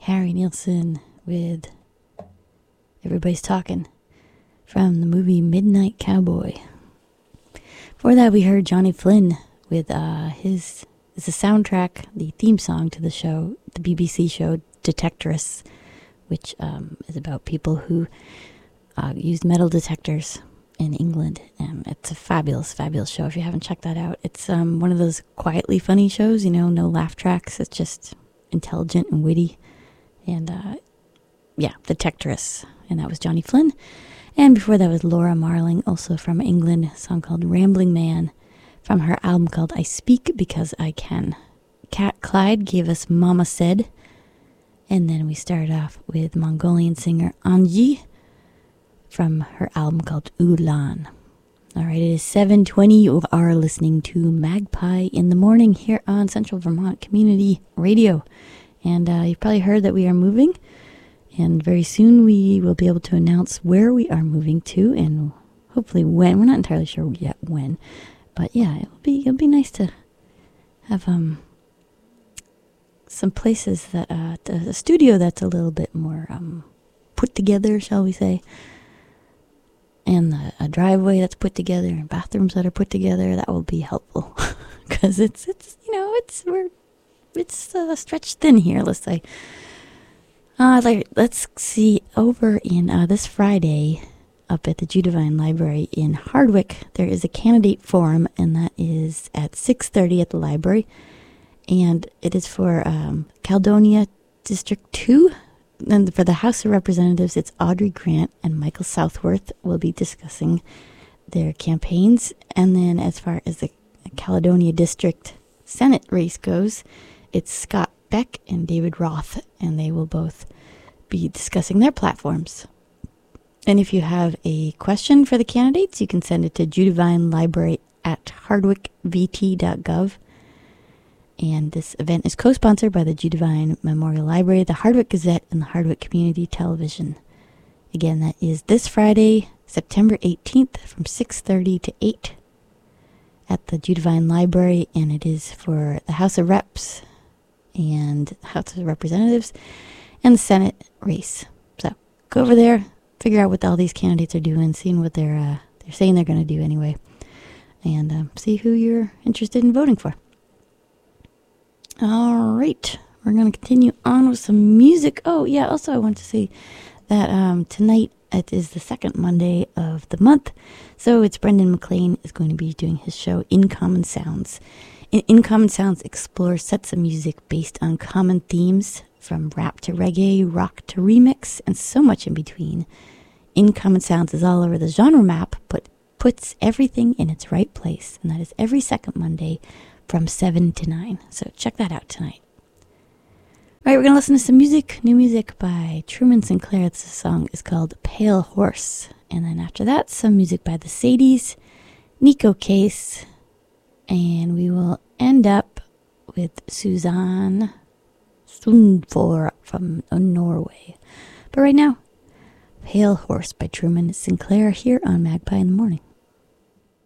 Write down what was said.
Harry Nilsson with Everybody's Talking from the movie Midnight Cowboy. Before that, we heard Johnny Flynn with it's a soundtrack, the theme song to the show, the BBC show Detectorists, which is about people who use metal detectors in England. It's a fabulous, fabulous show. If you haven't checked that out, it's one of those quietly funny shows, no laugh tracks. It's just intelligent and witty. And Detectorists. And that was Johnny Flynn. And before that was Laura Marling, also from England, a song called Rambling Man from her album called I Speak Because I Can. Cat Clyde gave us Mama Said. And then we started off with Mongolian singer Anji from her album called Ulan. All right, it is 7:20. You are listening to Magpie in the Morning here on Central Vermont Community Radio. And you've probably heard that we are moving. And very soon we will be able to announce where we are moving to and hopefully when. We're not entirely sure yet when. But yeah, it'll be nice to have some places that a studio that's a little bit more put together, shall we say. And a driveway that's put together and bathrooms that are put together. That will be helpful. Because it's stretched thin here, let's say. Let's see, over in this Friday up at the Judavine Library in Hardwick, there is a candidate forum, and that is at 6:30 at the library. And it is for Caledonia District 2. And for the House of Representatives, it's Audrey Grant and Michael Southworth will be discussing their campaigns. And then as far as the Caledonia District Senate race goes, it's Scott Beck and David Roth, and they will both be discussing their platforms. And if you have a question for the candidates, you can send it to judavinelibrary@hardwickvt.gov. And this event is co-sponsored by the Judavine Memorial Library, the Hardwick Gazette, and the Hardwick Community Television. Again, that is this Friday, September 18th from 6:30 to 8 at the Judavine Library, and it is for the House of Reps and House of Representatives and the Senate race. So go over there, figure out what all these candidates are doing, seeing what they're saying they're going to do anyway, and see who you're interested in voting for. All right, we're going to continue on with some music. Oh, yeah, also I want to say that tonight it is the second Monday of the month, so it's Brendan McLean is going to be doing his show In Common Sounds. In Common Sounds explores sets of music based on common themes, from rap to reggae, rock to remix, and so much in between. In Common Sounds is all over the genre map, but puts everything in its right place, and that is every second Monday from 7 to 9. So check that out tonight. All right, we're going to listen to some music, new music by Truman Sinclair. This song is called Pale Horse. And then after that, some music by the Sadies, Nico Case, and we will end up with Suzanne Sundfor from Norway. But right now, Pale Horse by Truman Sinclair here on Magpie in the Morning.